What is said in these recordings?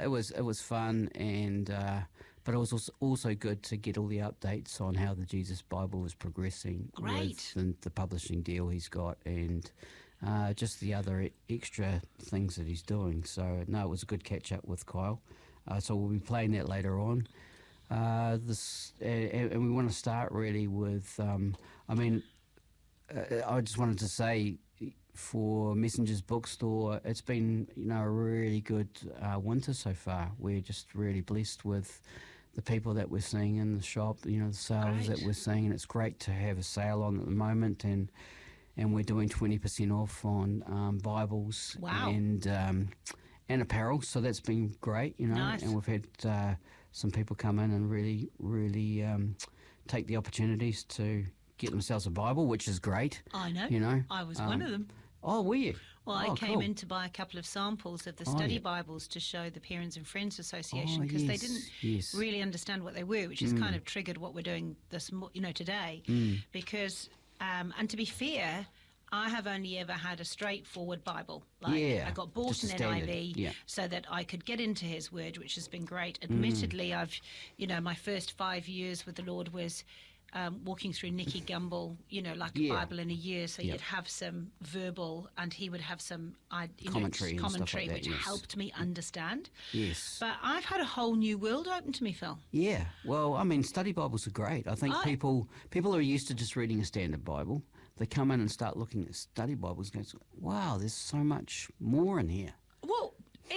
it was fun, and but it was also good to get all the updates on how the Jesus Bible is progressing. Great. With the publishing deal he's got, and just the other extra things that he's doing. So no, it was a good catch up with Kyle. So we'll be playing that later on. And we want to start really with. I just wanted to say, for Messenger's Bookstore, it's been a really good winter so far. We're just really blessed with the people that we're seeing in the shop, the sales that we're seeing, and it's great to have a sale on at the moment, and we're doing 20% off on Bibles. Wow. And apparel, so that's been great, Nice. And we've had some people come in and really, really take the opportunities to get themselves a Bible, which is great. I know. I was one of them. Oh, were you? Well, I came cool. in to buy a couple of samples of the study Bibles to show the Parents and Friends Association, because they didn't really understand what they were, which has kind of triggered what we're doing this, today. Because, and to be fair, I have only ever had a straightforward Bible. I got bought an NIV so that I could get into His Word, which has been great. Admittedly, I've, my first 5 years with the Lord was walking through Nicky Gumbel, a Bible in a year. So you'd have some verbal, and he would have some commentary, like that, which helped me understand. Yes. But I've had a whole new world open to me, Phil. Yeah. Well, study Bibles are great. I think people are used to just reading a standard Bible. They come in and start looking at study Bibles and go, wow, there's so much more in here. Well,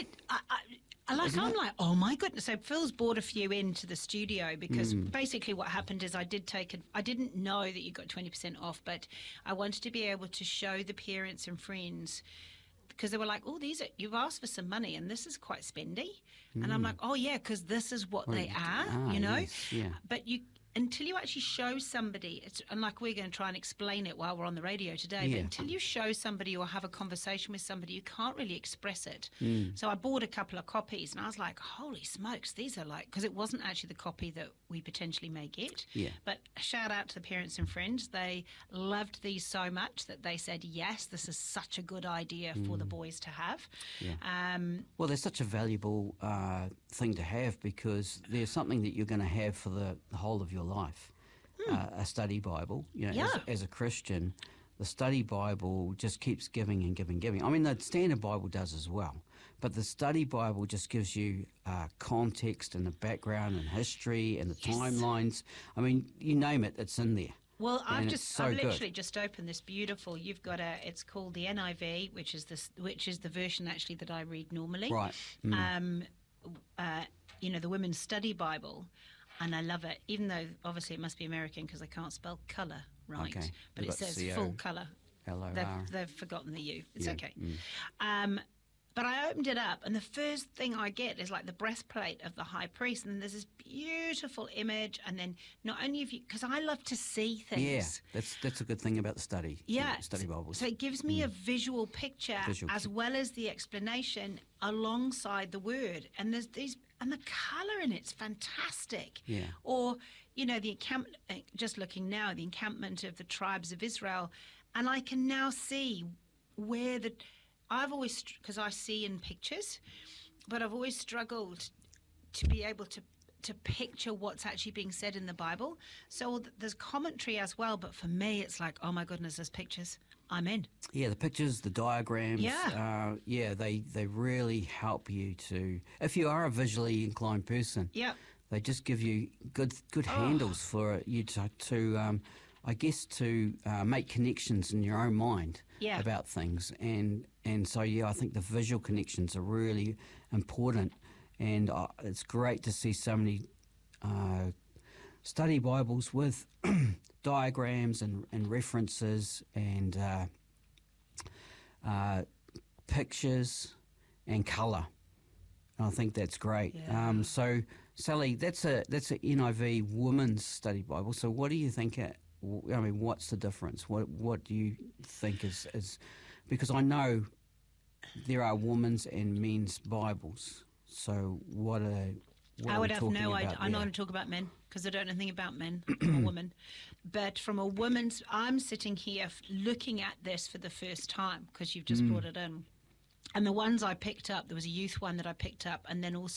I'm like, oh my goodness. So Phil's brought a few into the studio, because basically what happened is I didn't know that you got 20% off, but I wanted to be able to show the parents and friends, because they were like, oh, you've asked for some money and this is quite spendy. And I'm like, oh yeah, because this is what they are, Yes, yeah. But until you actually show somebody, and like we're going to try and explain it while we're on the radio today, but until you show somebody or have a conversation with somebody, you can't really express it. So I bought a couple of copies and I was like, holy smokes, these are because it wasn't actually the copy that we potentially may get. Yeah. But shout out to the parents and friends. They loved these so much that they said, yes, this is such a good idea for the boys to have. Yeah. Well, they're such a valuable thing to have, because there's something that you're going to have for the whole of your life. A study Bible, as a Christian, the study Bible just keeps giving and giving. The standard Bible does as well, but the study Bible just gives you context and the background and history and the timelines. You name it, it's in there. Well, I've literally just opened this beautiful. You've got it's called the NIV, which is the version actually that I read normally. Right. The Women's Study Bible. And I love it, even though obviously it must be American because I can't spell colour right. Okay. But it says full colour. L-O-R. They've forgotten the U. It's okay. But I opened it up, and the first thing I get is like the breastplate of the high priest, and then there's this beautiful image, and then not only of you, because I love to see things. Yeah, that's a good thing about the study. Yeah, study Bibles. So it gives me a visual picture as well as the explanation alongside the word, and there's these. And the colour in it's fantastic. Yeah. Or, the encampment, just looking now, the encampment of the tribes of Israel. And I can now see where I've always, because I see in pictures, but I've always struggled to be able to picture what's actually being said in the Bible. So there's commentary as well, but for me it's like, oh my goodness, there's pictures. I'm in. Yeah, the pictures, the diagrams, they really help you to, if you are a visually inclined person, they just give you good handles for you to make connections in your own mind about things. And so, I think the visual connections are really important. And it's great to see so many study Bibles with diagrams and references and pictures and colour. And I think that's great. Yeah. So, Sally, that's a NIV Women's Study Bible. So what do you think? What's the difference? What do you think is because I know there are women's and men's Bibles. So what I would have no idea. I'm not going to talk about men because I don't know anything about men. I'm a woman. But from a woman's, I'm sitting here looking at this for the first time because you've just brought it in. And the ones I picked up, there was a youth one that I picked up, and then also